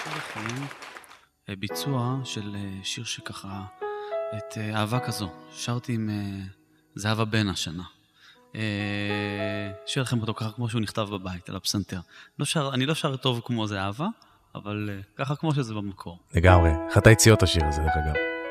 נשאיר לכם ביצוע של שיר שככה, את אהבה כזו, שרתי עם זהבה בן השנה. שיר לכם אותו ככה כמו שהוא נכתב בבית, על הפסנתר. אני לא שר טוב כמו זהבה, אבל ככה כמו שזה במקור. לגמרי, אחת היציאות השיר הזה דרך אגב.